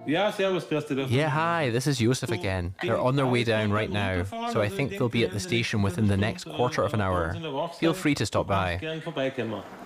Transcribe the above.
Yeah, hi, this is Josef again. They're on their way down right now, so I think they'll be at the station within the next quarter of an hour. Feel free to stop by.